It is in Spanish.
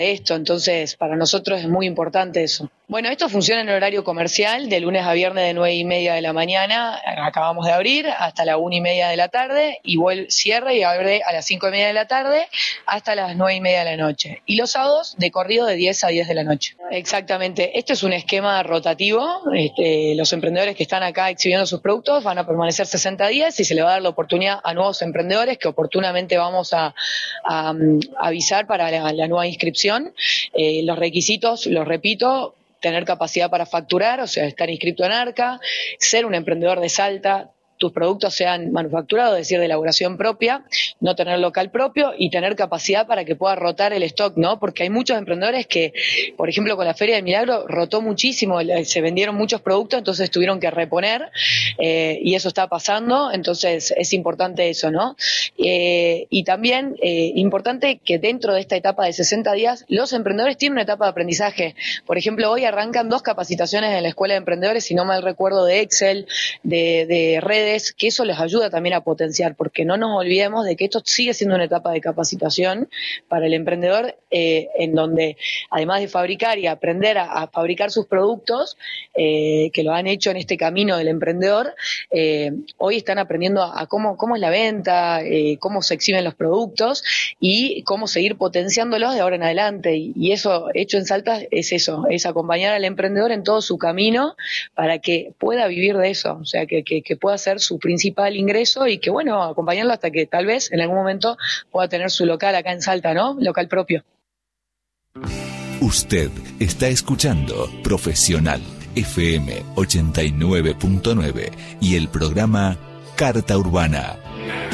esto, entonces para nosotros es muy importante eso. Bueno, esto funciona en horario comercial, de lunes a viernes de 9:30 de la mañana, acabamos de abrir, hasta la 1:30 de la tarde, y cierra y abre a las 5:30 de la tarde hasta las 9:30 de la noche. Y los sábados de corrido de 10 a 10 de la noche. Exactamente, este es un esquema rotativo, los emprendedores que están acá exhibiendo sus productos van a permanecer 60 días y se le va a dar la oportunidad a nuevos emprendedores que oportunamente vamos a avisar para la nueva inscripción. Los requisitos, los repito: tener capacidad para facturar, o sea, estar inscrito en ARCA, ser un emprendedor de Salta, tus productos sean manufacturados, es decir, de elaboración propia, no tener local propio y tener capacidad para que pueda rotar el stock, ¿no? Porque hay muchos emprendedores que, por ejemplo, con la Feria del Milagro rotó muchísimo, se vendieron muchos productos, entonces tuvieron que reponer, y eso está pasando, entonces es importante eso, ¿no? Y también importante que dentro de esta etapa de 60 días los emprendedores tienen una etapa de aprendizaje. Por ejemplo, hoy arrancan 2 capacitaciones en la Escuela de Emprendedores, si no mal recuerdo, de Excel, de redes, que eso les ayuda también a potenciar, porque no nos olvidemos de que esto sigue siendo una etapa de capacitación para el emprendedor, en donde además de fabricar y aprender a fabricar sus productos, que lo han hecho en este camino del emprendedor, hoy están aprendiendo a cómo es la venta, cómo se exhiben los productos y cómo seguir potenciándolos de ahora en adelante, y eso hecho en Salta es eso, es acompañar al emprendedor en todo su camino para que pueda vivir de eso, o sea, que pueda ser su principal ingreso y que, bueno, acompañarlo hasta que tal vez en algún momento pueda tener su local acá en Salta, ¿no? Local propio. Usted está escuchando Profesional FM 89.9 y el programa Carta Urbana.